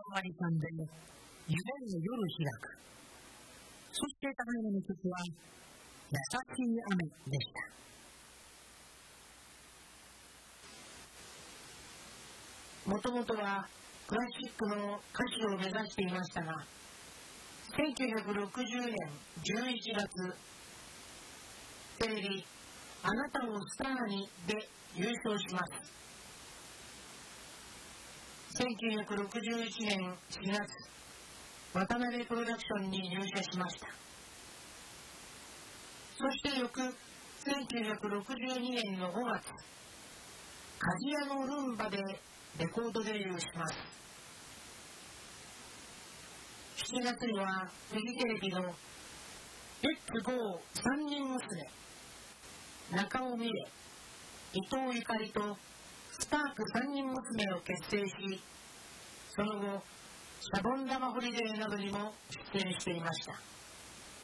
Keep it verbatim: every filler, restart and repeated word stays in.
まりさんで夢の夜開く。そして互いの曲は優しい雨でした。もともとはクラシックの歌手を目指していましたが、せんきゅうひゃくろくじゅうねんじゅういちがつ、テレビ「あなたをスターに」で優勝します。せんきゅうひゃくろくじゅういちねんしがつ、渡辺プロダクションに入社しました。そして翌せんきゅうひゃくろくじゅうにねんのごがつ、鍛冶屋のルンバでレコードデビューします。しちがつにはフジテレビの「レッツゴー三人娘」、中尾美玲、伊藤ゆかりとスパーク三人娘を結成し、その後シャボン玉ホリデーなどにも出演していました。